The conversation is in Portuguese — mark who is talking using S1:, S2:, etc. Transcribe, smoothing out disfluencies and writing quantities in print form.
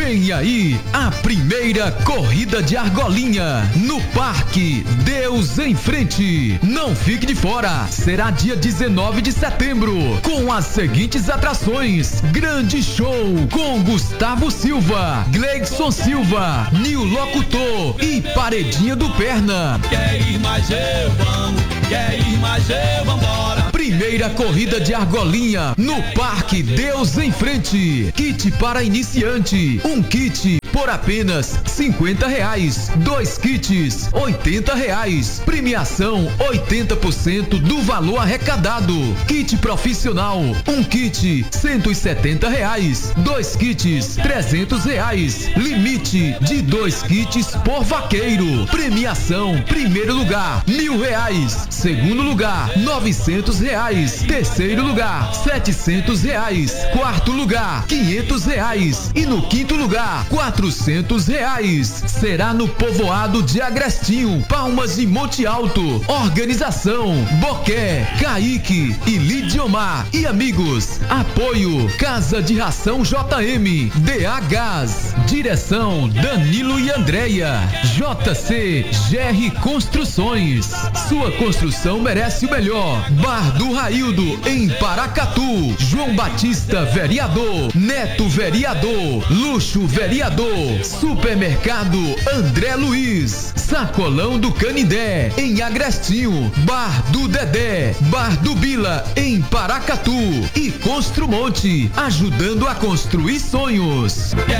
S1: Vem aí a primeira corrida de argolinha no Parque Deus em Frente. Não fique de fora. Será dia 19 de setembro com as seguintes atrações: grande show com Gustavo Silva, Gleidson Silva, Nil Locutor e Paredinha do Perna.
S2: Quer ir mais eu, vamos. Quer ir mais eu, vambora.
S1: Primeira corrida de argolinha no Parque Deus em Frente. Kit para iniciante. Um kit por apenas R$50. 2 kits, R$80. Premiação 80% do valor arrecadado. Kit profissional. Um kit R$170. 2 kits R$300. Limite de 2 kits por vaqueiro. Premiação: primeiro lugar R$1.000. Segundo lugar R$900. Terceiro lugar R$700. Quarto lugar R$500. E no quinto lugar R$400. Será no povoado de Agrestinho, Palmas e Monte Alto. Organização: Boqué, Kaique e Lidiomar e amigos. Apoio: Casa de Ração JM, DA Gás. Direção: Danilo e Andréia. JC GR Construções. Sua construção merece o melhor. Bar do Raildo em Paracatu. João Batista vereador. Neto vereador. Luxo vereador. Supermercado André Luiz. Sacolão do Canindé em Agrestinho. Bar do Dedé. Bar do Bila em Paracatu. E Construmonte, ajudando a construir sonhos.